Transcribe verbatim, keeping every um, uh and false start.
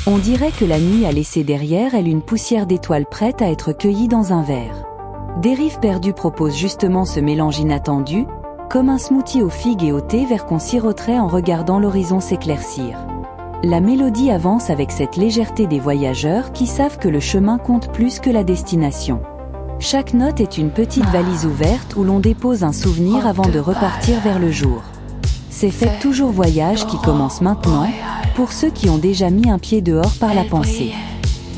On dirait que la nuit a laissé derrière elle une poussière d'étoiles prête à être cueillie dans un verre. Dérive perdue propose justement ce mélange inattendu, comme un smoothie aux figues et au thé vert qu'on siroterait en regardant l'horizon s'éclaircir. La mélodie avance avec cette légèreté des voyageurs qui savent que le chemin compte plus que la destination. Chaque note est une petite valise ouverte où l'on dépose un souvenir avant de repartir vers le jour. C'est Faites toujours voyage qui commence maintenant, pour ceux qui ont déjà mis un pied dehors par la pensée.